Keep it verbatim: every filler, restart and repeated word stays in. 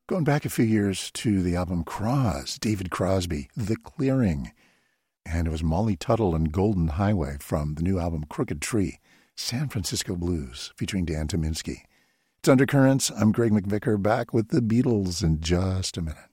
Going back a few years to the album Cross, David Crosby, The Clearing. And it was Molly Tuttle and Golden Highway from the new album Crooked Tree, San Francisco Blues, featuring Dan Tominski. It's Undercurrents. I'm Greg McVicker, back with the Beatles in just a minute.